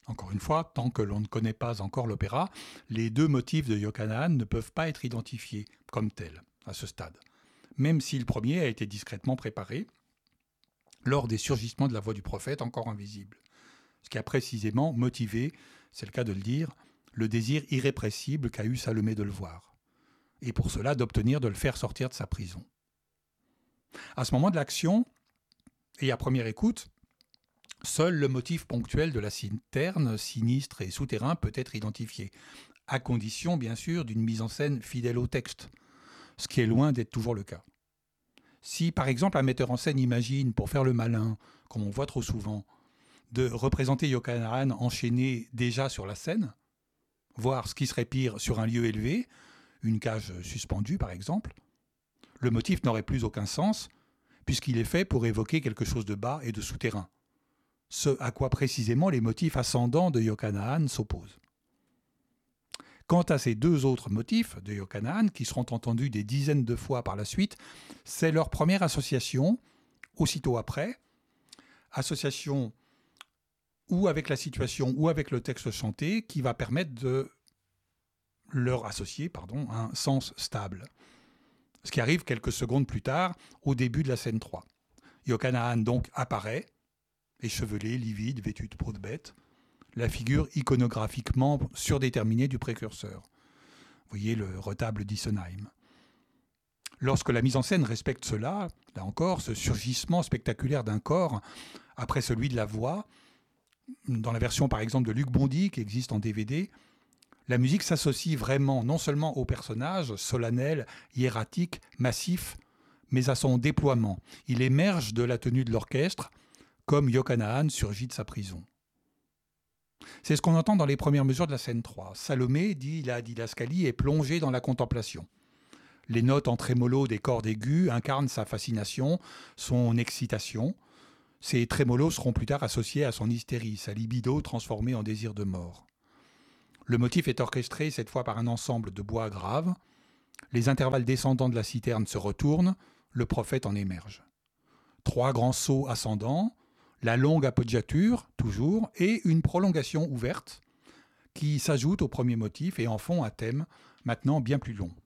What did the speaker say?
Encore une fois, tant que l'on ne connaît pas encore l'opéra, les deux motifs de Yokanaan ne peuvent pas être identifiés comme tels à ce stade, même si le premier a été discrètement préparé lors des surgissements de la voix du prophète encore invisible, ce qui a précisément motivé, c'est le cas de le dire, le désir irrépressible qu'a eu Salomé de le voir, et pour cela d'obtenir de le faire sortir de sa prison. À ce moment de l'action, et à première écoute, seul le motif ponctuel de la citerne, sinistre et souterrain, peut être identifié, à condition bien sûr d'une mise en scène fidèle au texte, ce qui est loin d'être toujours le cas. Si par exemple un metteur en scène imagine, pour faire le malin, comme on voit trop souvent, de représenter Yokanaan enchaîné déjà sur la scène, voire ce qui serait pire sur un lieu élevé, une cage suspendue par exemple, le motif n'aurait plus aucun sens, puisqu'il est fait pour évoquer quelque chose de bas et de souterrain, ce à quoi précisément les motifs ascendants de Yokanaan s'opposent. Quant à ces deux autres motifs de Yokanaan, qui seront entendus des dizaines de fois par la suite, c'est leur première association, aussitôt après, association ou avec la situation ou avec le texte chanté, qui va permettre de leur associer un sens stable. Ce qui arrive quelques secondes plus tard, au début de la scène 3. Yokanaan donc apparaît, échevelé, livide, vêtu de peau de bête, la figure iconographiquement surdéterminée du précurseur. Vous voyez le retable d'Isenheim. Lorsque la mise en scène respecte cela, là encore, ce surgissement spectaculaire d'un corps, après celui de la voix, dans la version par exemple de Luc Bondy qui existe en DVD, la musique s'associe vraiment non seulement au personnage, solennel, hiératique, massif, mais à son déploiement. Il émerge de la tenue de l'orchestre, comme Yokanaan surgit de sa prison. C'est ce qu'on entend dans les premières mesures de la scène 3. Salomé, dit la didascalie, est plongée dans la contemplation. Les notes en trémolo des cordes aiguës incarnent sa fascination, son excitation. Ces trémolos seront plus tard associés à son hystérie, sa libido transformée en désir de mort. Le motif est orchestré cette fois par un ensemble de bois graves. Les intervalles descendants de la citerne se retournent, le prophète en émerge. 3 grands sauts ascendants, la longue appoggiature, toujours, et une prolongation ouverte qui s'ajoute au premier motif et en font un thème maintenant bien plus long.